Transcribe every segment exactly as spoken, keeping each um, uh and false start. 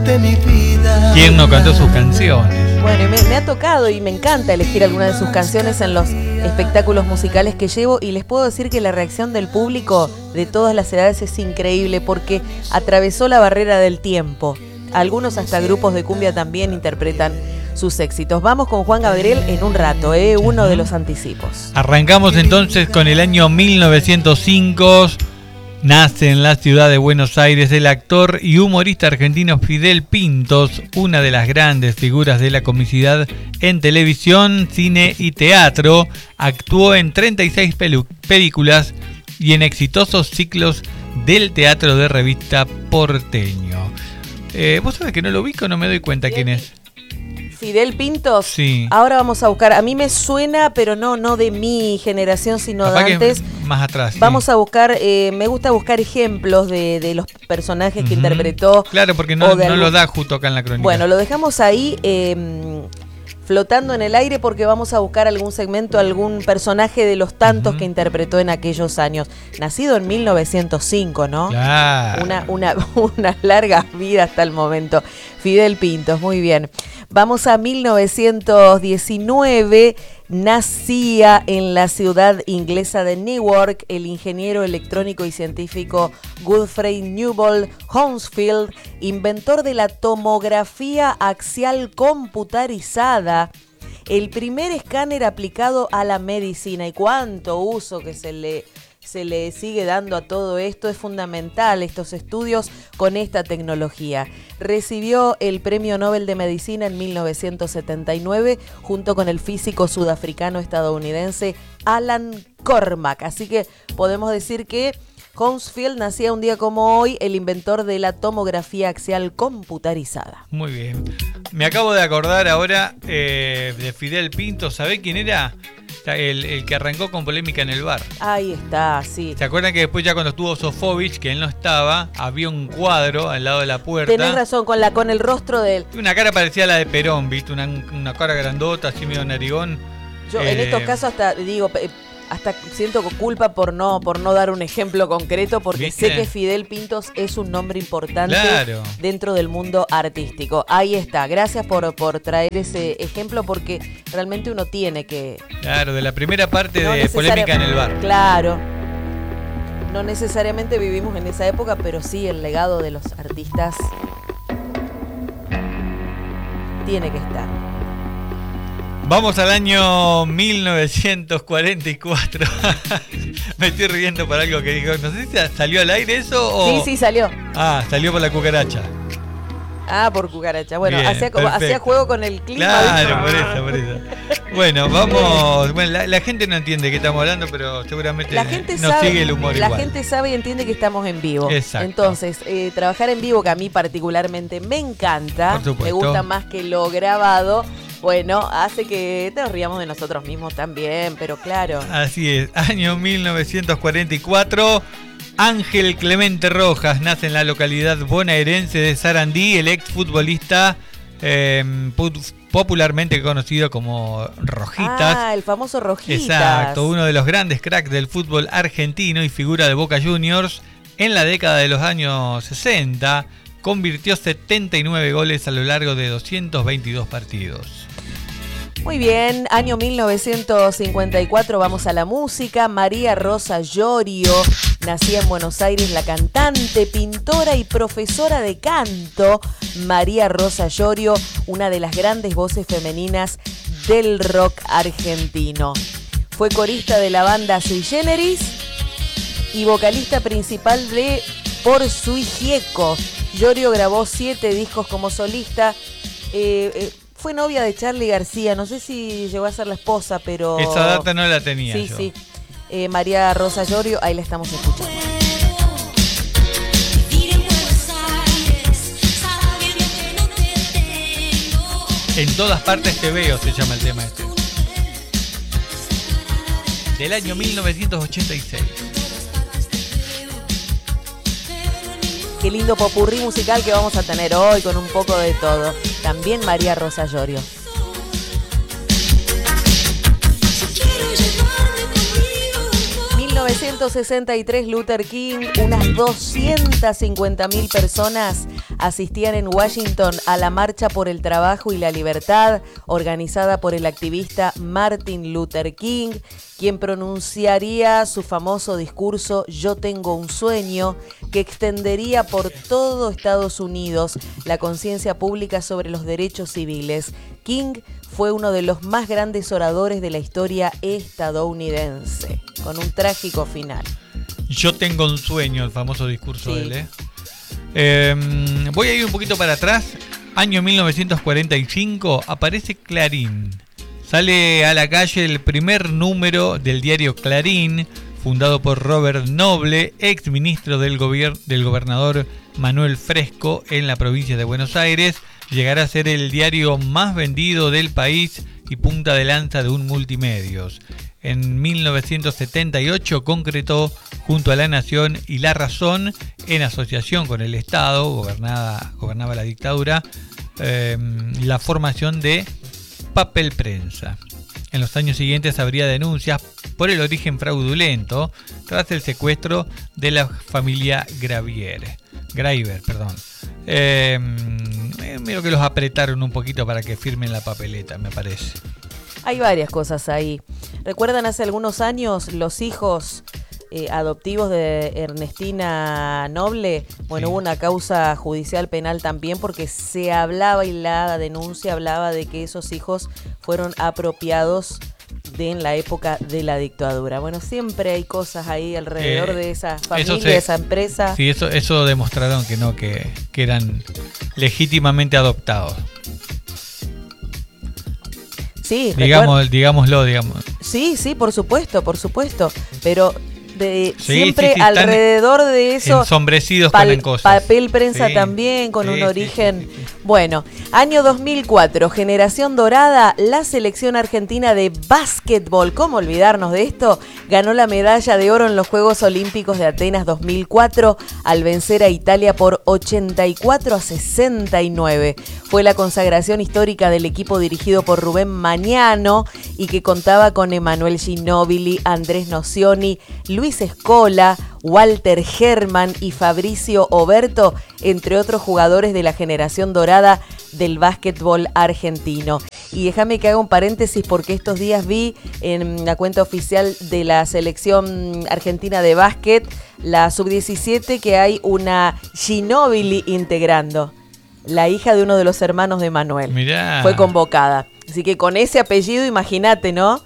de mi vida. ¿Quién no cantó sus canciones? Bueno, y me, me ha tocado y me encanta elegir algunas de sus canciones en los espectáculos musicales que llevo, y les puedo decir que la reacción del público de todas las edades es increíble porque atravesó la barrera del tiempo. Algunos hasta grupos de cumbia también interpretan sus éxitos. Vamos con Juan Gabriel en un rato, ¿eh? Uno de los anticipos. Arrancamos entonces con el año mil novecientos cinco. Nace en la ciudad de Buenos Aires el actor y humorista argentino Fidel Pintos, una de las grandes figuras de la comicidad en televisión, cine y teatro. Actuó en treinta y seis pelu- películas y en exitosos ciclos del teatro de revista porteño. Eh, ¿Vos sabés que no lo ubico? No me doy cuenta quién es. Fidel Pintos. Sí. Ahora vamos a buscar. A mí me suena, pero no, no de mi generación, sino Capaz de antes. Más atrás. Sí. Vamos a buscar, eh, me gusta buscar ejemplos de, de los personajes que uh-huh. interpretó. Claro, porque no, no algún... lo da justo acá en la crónica. Bueno, lo dejamos ahí eh, flotando en el aire porque vamos a buscar algún segmento, algún personaje de los tantos uh-huh. que interpretó en aquellos años. Nacido en mil novecientos cinco, ¿no? Claro. Una, una, una larga vida hasta el momento. Fidel Pintos, muy bien. Vamos a mil novecientos diecinueve. Nacía en la ciudad inglesa de Newark el ingeniero electrónico y científico Godfrey Newbold Hounsfield, inventor de la tomografía axial computarizada, el primer escáner aplicado a la medicina. Y cuánto uso que se le... se le sigue dando a todo esto. Es fundamental estos estudios con esta tecnología. Recibió el Premio Nobel de Medicina en mil novecientos setenta y nueve junto con el físico sudafricano-estadounidense Alan Cormack. Así que podemos decir que Hounsfield nacía un día como hoy, el inventor de la tomografía axial computarizada. Muy bien. Me acabo de acordar ahora eh, de Fidel Pinto. ¿Sabés quién era? El, el que arrancó con polémica en el bar. Ahí está, sí. ¿Se acuerdan que después ya cuando estuvo Sofovich, que él no estaba, había un cuadro al lado de la puerta? Tenés razón, con la con el rostro de él. Una cara parecía la de Perón, ¿viste? Una, una cara grandota, así medio narigón. Yo eh, en estos casos hasta digo... Hasta siento culpa por no por no dar un ejemplo concreto, porque ¿viste? Sé que Fidel Pintos es un nombre importante claro. dentro del mundo artístico. Ahí está, gracias por, por traer ese ejemplo, porque realmente uno tiene que... Claro, de la primera parte no de polémica en el bar. Claro, no necesariamente vivimos en esa época, pero sí el legado de los artistas tiene que estar. Vamos al año mil novecientos cuarenta y cuatro. Me estoy riendo por algo que dijo. No sé si salió al aire eso o... Sí, sí, salió. Ah, salió por la cucaracha. Ah, por cucaracha. Bueno, Bien, hacía, como, hacía juego con el clima. Claro, por eso, por eso. Bueno, vamos... Bueno, la, la gente no entiende de qué estamos hablando, pero seguramente la gente nos sabe, sigue el humor la igual. La gente sabe y entiende que estamos en vivo. Exacto. Entonces, eh, trabajar en vivo, que a mí particularmente me encanta, por supuesto. Me gusta más que lo grabado, bueno, hace que nos riamos de nosotros mismos también, pero claro. Así es, año mil novecientos cuarenta y cuatro, Ángel Clemente Rojas nace en la localidad bonaerense de Sarandí, el exfutbolista eh, popularmente conocido como Rojitas. Ah, el famoso Rojitas. Exacto, uno de los grandes cracks del fútbol argentino y figura de Boca Juniors. En la década de los años sesenta, convirtió setenta y nueve goles a lo largo de doscientos veintidós partidos. Muy bien, año mil novecientos cincuenta y cuatro, vamos a la música. María Rosa Llorio, nacía en Buenos Aires, la cantante, pintora y profesora de canto. María Rosa Llorio, una de las grandes voces femeninas del rock argentino. Fue corista de la banda Sui Generis y vocalista principal de Por Sui Gieco. Llorio grabó siete discos como solista. Eh, eh, Fue novia de Charly García, no sé si llegó a ser la esposa, pero... Esa data no la tenía Sí, yo. sí. Eh, María Rosa Llorio, ahí la estamos escuchando. En todas partes te veo, se llama el tema este. Del año mil novecientos ochenta y seis. Qué lindo popurrí musical que vamos a tener hoy con un poco de todo. También María Rosa Llorio. mil novecientos sesenta y tres, Luther King, unas doscientas cincuenta mil personas asistían en Washington a la Marcha por el Trabajo y la Libertad, organizada por el activista Martin Luther King, quien pronunciaría su famoso discurso Yo tengo un sueño, que extendería por todo Estados Unidos la conciencia pública sobre los derechos civiles. King fue uno de los más grandes oradores de la historia estadounidense, con un trágico final. Yo tengo un sueño, el famoso discurso Sí. de él. ¿eh? Eh, voy a ir un poquito para atrás. Año mil novecientos cuarenta y cinco, aparece Clarín. Sale a la calle el primer número del diario Clarín, fundado por Robert Noble, ex ministro del, gobier- del gobernador Manuel Fresco en la provincia de Buenos Aires. Llegará a ser el diario más vendido del país y punta de lanza de un multimedios. En mil novecientos setenta y ocho concretó junto a La Nación y La Razón, en asociación con el Estado, gobernada, gobernaba la dictadura, eh, la formación de Papel Prensa. En los años siguientes habría denuncias por el origen fraudulento tras el secuestro de la familia Gravier. Graeber, perdón. Eh, miro que los apretaron un poquito para que firmen la papeleta, me parece. Hay varias cosas ahí. ¿Recuerdan hace algunos años los hijos eh, adoptivos de Ernestina Noble? Bueno, Sí. hubo una causa judicial penal también porque se hablaba y la denuncia hablaba de que esos hijos fueron apropiados de en la época de la dictadura. Bueno, siempre hay cosas ahí alrededor Eh, de esa eso familia, se- de esa empresa. Sí, eso, eso demostraron que no, que, que eran legítimamente adoptados. Sí, Digamos, digámoslo, digamos. Sí, sí, por supuesto, por supuesto. Pero de, Sí, siempre sí, sí, están alrededor de eso, Ensombrecidos pal- con el cosas. papel prensa Sí, también, con sí, un sí, origen. sí, sí, sí. Bueno, año dos mil cuatro, generación dorada, la selección argentina de básquetbol, ¿cómo olvidarnos de esto? Ganó la medalla de oro en los Juegos Olímpicos de Atenas dos mil cuatro al vencer a Italia por ochenta y cuatro a sesenta y nueve. Fue la consagración histórica del equipo dirigido por Rubén Mañano y que contaba con Emanuel Ginóbili, Andrés Nocioni, Luis Escola, Walter Herman y Fabricio Oberto, entre otros jugadores de la generación dorada del básquetbol argentino. Y déjame que haga un paréntesis porque estos días vi en la cuenta oficial de la selección argentina de básquet, la sub diecisiete, que hay una Ginóbili integrando. La hija de uno de los hermanos de Manuel. Mirá. Fue convocada. Así que con ese apellido, imagínate, ¿no?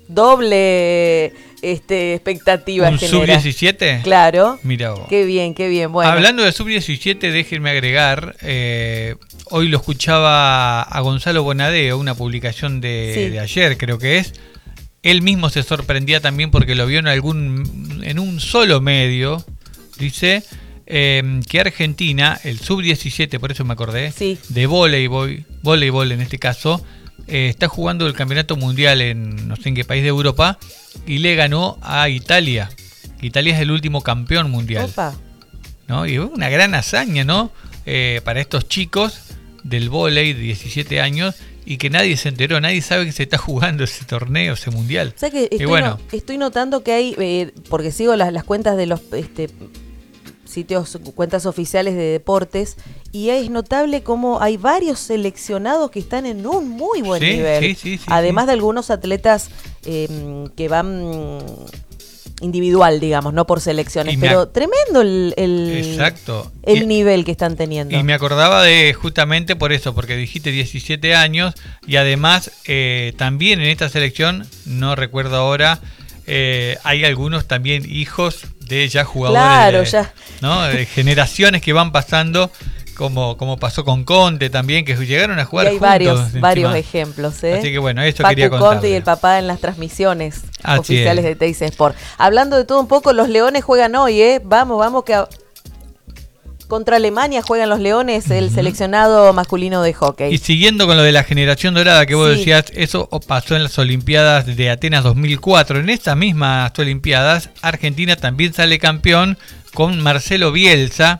Doble este, expectativa ¿Un genera. sub diecisiete? Claro. Mira vos. Qué bien, qué bien. Bueno. Hablando de sub diecisiete, déjenme agregar, eh, hoy lo escuchaba a Gonzalo Bonadeo, una publicación de, Sí. de ayer creo que es. Él mismo se sorprendía también porque lo vio en algún en un solo medio. Dice eh, que Argentina, el sub diecisiete, por eso me acordé, Sí. de voleibol, voleibol en este caso, eh, está jugando el campeonato mundial en no sé en qué país de Europa y le ganó a Italia. Italia es el último campeón mundial. Opa. ¿No? Y una gran hazaña, ¿no? Eh, para estos chicos del vóley de diecisiete años y que nadie se enteró, nadie sabe que se está jugando ese torneo, ese mundial. O sea que estoy, y bueno, no- estoy notando que hay, eh, porque sigo las, las cuentas de los este, sitios, cuentas oficiales de deportes, y es notable cómo hay varios seleccionados que están en un muy buen Sí, nivel. sí, sí, sí, Además sí. de algunos atletas eh, que van individual, digamos, no por selecciones, Y me pero ac- tremendo el, el, exacto. el Y- nivel que están teniendo. Y me acordaba de justamente por eso, porque dijiste diecisiete años y además eh, también en esta selección, no recuerdo ahora, eh, hay algunos también hijos de ya jugadores, Claro, de, ya. ¿no? de generaciones que van pasando, como, como pasó con Conte también, que llegaron a Y jugar hay juntos. varios, encima. varios ejemplos, ¿eh? Así que bueno, eso Facu quería Conte contar. y el papá en las transmisiones Así oficiales es. de Teis Sport. Hablando de todo un poco, los Leones juegan hoy, ¿eh? Vamos, vamos que a- contra Alemania juegan los Leones, el Ujú. seleccionado masculino de hockey. Y siguiendo con lo de la generación dorada que vos Sí. decías, eso pasó en las Olimpiadas de Atenas dos mil cuatro. En estas mismas Olimpiadas, Argentina también sale campeón con Marcelo Bielsa,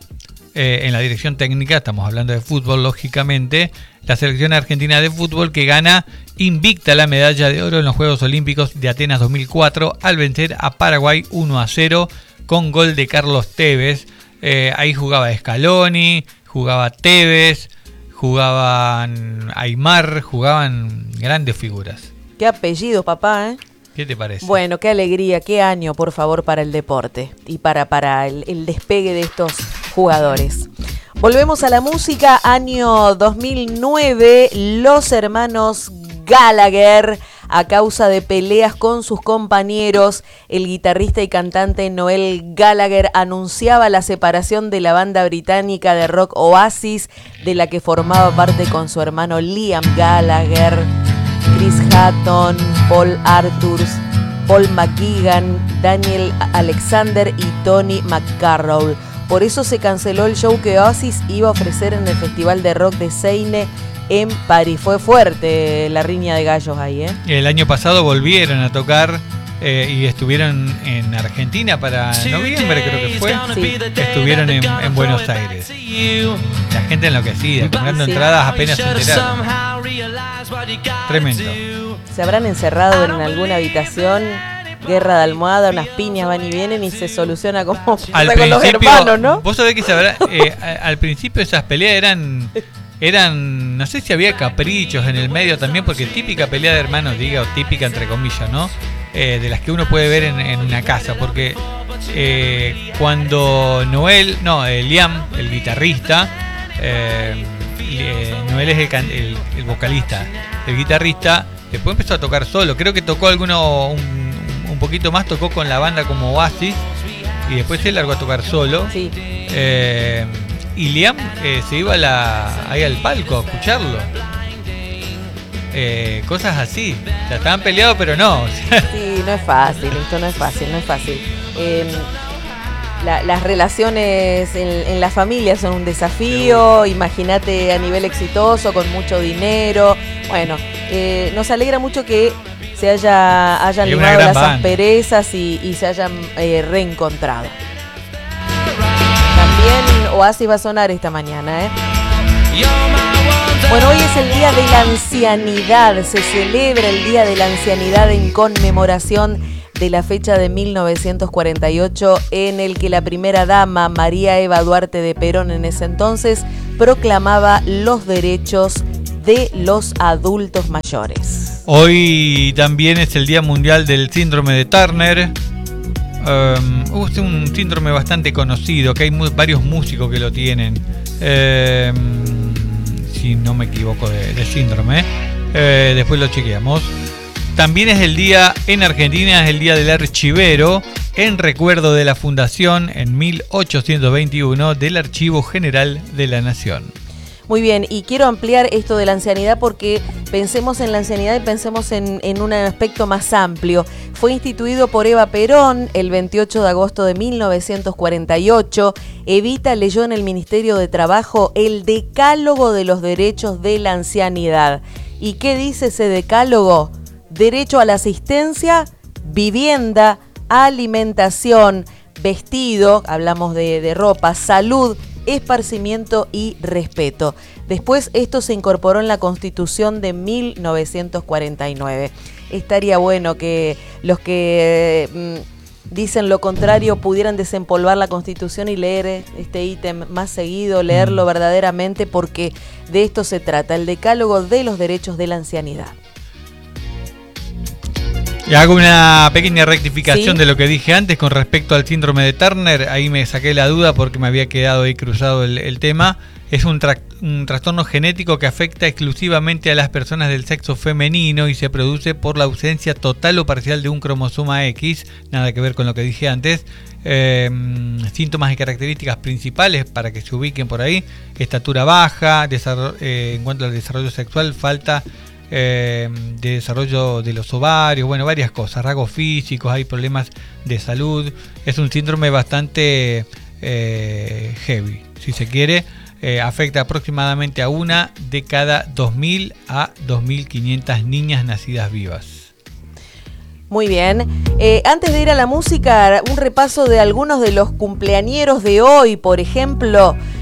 eh, en la dirección técnica, estamos hablando de fútbol, lógicamente, la selección argentina de fútbol que gana invicta la medalla de oro en los Juegos Olímpicos de Atenas dos mil cuatro al vencer a Paraguay uno a cero con gol de Carlos Tevez. Eh, ahí jugaba Scaloni, jugaba Tevez, jugaban Aymar, jugaban grandes figuras. Qué apellido, papá, ¿eh? ¿Qué te parece? Bueno, qué alegría, qué año, por favor, para el deporte y para, para el, el despegue de estos jugadores. Volvemos a la música, año dos mil nueve, los hermanos Gallagher, a causa de peleas con sus compañeros, el guitarrista y cantante Noel Gallagher anunciaba la separación de la banda británica de rock Oasis, de la que formaba parte con su hermano Liam Gallagher, Chris Hatton, Paul Arthurs, Paul McGuigan, Daniel Alexander y Tony McCarroll. Por eso se canceló el show que Oasis iba a ofrecer en el Festival de Rock de Seine en París. Fue fuerte la riña de gallos ahí, ¿eh? El año pasado volvieron a tocar eh, y estuvieron en Argentina para noviembre, creo que fue. Sí. Estuvieron en, en Buenos Aires. La gente enloquecida, comprando Sí. entradas apenas se enteraron. Tremendo. Se habrán encerrado en alguna habitación, guerra de almohada, unas piñas van y vienen y se soluciona como pasa Al con los principio, hermanos, ¿no? vos sabés que se habrá, eh, a- al principio esas peleas eran, eran, no sé si había caprichos en el medio también, porque típica pelea de hermanos, diga, o típica entre comillas, ¿no? Eh, de las que uno puede ver en, en una casa, porque eh, cuando Noel, no, eh, Liam, el guitarrista, eh, eh, Noel es el, can- el, el vocalista, el guitarrista, después empezó a tocar solo, creo que tocó alguno, un, un poquito más, tocó con la banda como Oasis, y después se largó a tocar solo. Sí. Eh, y Liam eh, se iba a la, ahí al palco a escucharlo. Eh, cosas así. O sea, estaban peleados, pero no. Sí, no es fácil, esto no es fácil, no es fácil. Eh, la- las relaciones en, en la familia son un desafío, imagínate a nivel exitoso, con mucho dinero. Bueno, eh, nos alegra mucho que se haya, hayan Y una limado gran las banda. asperezas y, y se hayan eh, reencontrado. También Oasis va a sonar esta mañana, ¿eh? Bueno, hoy es el Día de la Ancianidad, se celebra el Día de la Ancianidad en conmemoración de la fecha de mil novecientos cuarenta y ocho en el que la primera dama, María Eva Duarte de Perón en ese entonces, proclamaba los derechos de los adultos mayores. Hoy también es el Día Mundial del Síndrome de Turner. Um, es un síndrome bastante conocido, que hay mu- varios músicos que lo tienen. Um, si no me equivoco de, de síndrome. Eh, después lo chequeamos. También es el día, en Argentina, es el Día del Archivero, en recuerdo de la fundación en mil ochocientos veintiuno del Archivo General de la Nación. Muy bien, y quiero ampliar esto de la ancianidad porque pensemos en la ancianidad y pensemos en, en un aspecto más amplio. Fue instituido por Eva Perón el veintiocho de agosto de mil novecientos cuarenta y ocho. Evita leyó en el Ministerio de Trabajo el Decálogo de los Derechos de la Ancianidad. ¿Y qué dice ese decálogo? Derecho a la asistencia, vivienda, alimentación, vestido, hablamos de, de ropa, salud, esparcimiento y respeto. Después esto se incorporó en la Constitución de mil novecientos cuarenta y nueve. Estaría bueno que los que mm, dicen lo contrario pudieran desempolvar la Constitución y leer este ítem más seguido, leerlo verdaderamente, porque de esto se trata, el Decálogo de los Derechos de la Ancianidad. Y hago una pequeña rectificación ¿Sí? de lo que dije antes con respecto al síndrome de Turner. Ahí me saqué la duda porque me había quedado ahí cruzado el, el tema. Es un, tra- un trastorno genético que afecta exclusivamente a las personas del sexo femenino y se produce por la ausencia total o parcial de un cromosoma X. Nada que ver con lo que dije antes. Eh, síntomas y características principales para que se ubiquen por ahí: estatura baja, desarro- eh, en cuanto al desarrollo sexual, falta Eh, de desarrollo de los ovarios, bueno, varias cosas, rasgos físicos, hay problemas de salud. Es un síndrome bastante eh, heavy, si se quiere. Eh, afecta aproximadamente a una de cada dos mil a dos mil quinientas niñas nacidas vivas. Muy bien. Eh, antes de ir a la música, un repaso de algunos de los cumpleañeros de hoy. Por ejemplo,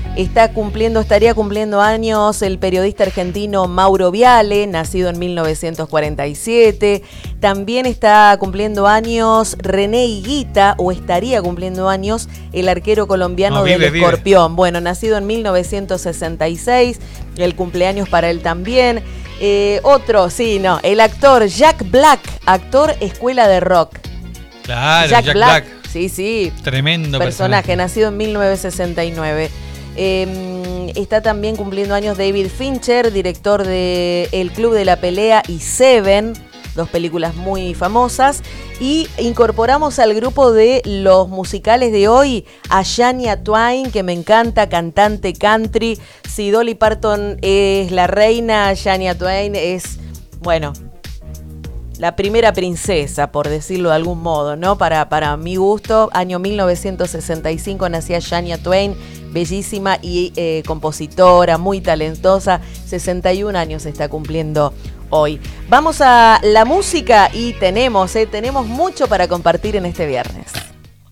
Está cumpliendo, estaría cumpliendo años el periodista argentino Mauro Viale, nacido en mil novecientos cuarenta y siete. También está cumpliendo años René Higuita, o estaría cumpliendo años el arquero colombiano no, vive, del Escorpión. Vive. Bueno, nacido en mil novecientos sesenta y seis, el cumpleaños para él también. Eh, otro, sí, no, el actor Jack Black, actor Escuela de Rock. Claro, Jack, Jack Black. Black. Sí, sí. Tremendo personaje. personaje. Nacido en mil novecientos sesenta y nueve. Eh, está también cumpliendo años David Fincher, director de El Club de la Pelea y Seven, dos películas muy famosas. Y incorporamos al grupo de los musicales de hoy a Shania Twain, que me encanta, cantante country. Si Dolly Parton es la reina, Shania Twain es, bueno, la primera princesa, por decirlo de algún modo, ¿no? Para, para mi gusto, año mil novecientos sesenta y cinco nacía Shania Twain, bellísima y eh, compositora, muy talentosa, sesenta y un años está cumpliendo hoy. Vamos a la música y tenemos, eh, tenemos mucho para compartir en este viernes.